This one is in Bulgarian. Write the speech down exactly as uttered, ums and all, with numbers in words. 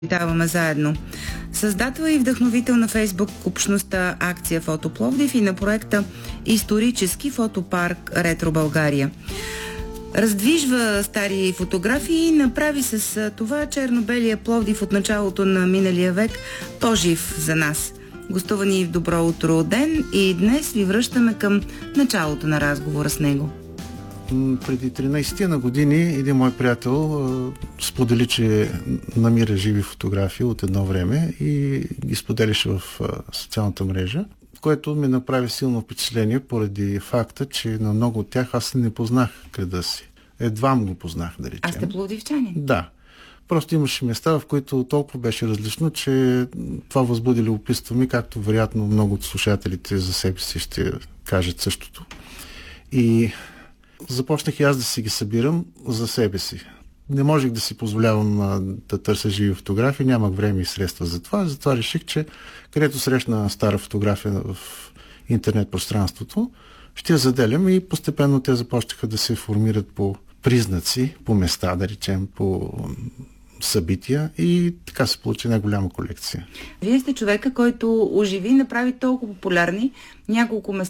Даваме заедно. Създател и вдъхновител на Фейсбук общността Акция Фото Пловдив и на проекта Исторически фотопарк Ретро България. Раздвижва стари фотографии и направи с това черно-белия Пловдив от началото на миналия век по-жив за нас. Гостува ни в Добро утро ден и днес ви връщаме към началото на разговора с него. Преди тринайсет на години един мой приятел сподели, че намира живи фотографии от едно време и ги споделяше в социалната мрежа, което ми направи силно впечатление поради факта, че на много от тях аз не познах кръда си. Едва го познах, да речем. А сте пловдивчани? Да. Просто имаше места, в които толкова беше различно, че това възбуди любопитство ми, както вероятно много от слушателите за себе си ще кажат същото. И започнах и аз да си ги събирам за себе си. Не можех да си позволявам а, да търся живи фотографии, нямах време и средства за това. Затова реших, че където срещна стара фотография в интернет пространството, ще я заделям и постепенно те започнаха да се формират по признаци, по места, да речем, по събития и така се получи една голяма колекция. Вие сте човека, който оживи и направи толкова популярни няколко места